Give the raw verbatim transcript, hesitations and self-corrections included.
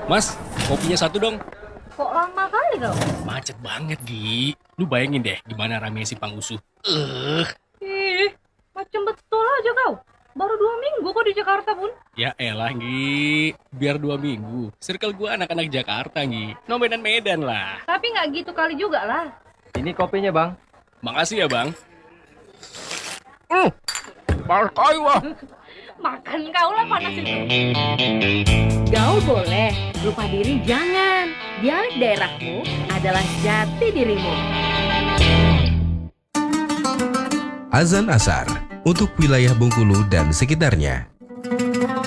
Mas, kopinya satu dong. Kok lama kali kau? Macet banget, Gi. Lu bayangin deh gimana rame si Pangusuh. Eh, Ih, macam betul aja kau. Baru dua minggu kok di Jakarta pun. ya elah, Gi. Biar dua minggu. Circle gua anak-anak Jakarta, Gi. No Medan-Medan lah. Tapi nggak gitu kali juga lah. Ini kopinya, Bang. Makasih ya, Bang. Hmm, pakai wah. Makan kau lah panas itu. Gaul boleh, lupa diri jangan. Dialek daerahmu adalah jati dirimu. Azan Asar untuk wilayah Bengkulu dan sekitarnya.